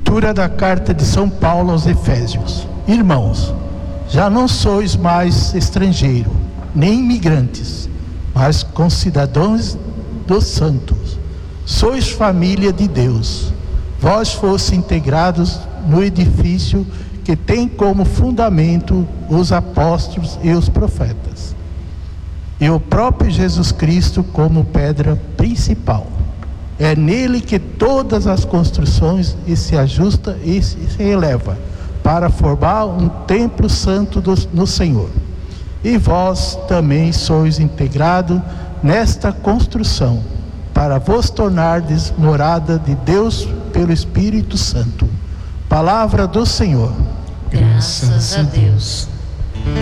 Leitura da carta de São Paulo aos Efésios. Irmãos, já não sois mais estrangeiros, nem imigrantes, mas concidadãos dos santos. Sois família de Deus. Vós foste integrados no edifício que tem como fundamento os apóstolos e os profetas, e o próprio Jesus Cristo como pedra principal. É nele que todas as construções se ajustam e se eleva para formar um templo santo no Senhor. E vós também sois integrados nesta construção, para vos tornardes morada de Deus pelo Espírito Santo. Palavra do Senhor. Graças a Deus.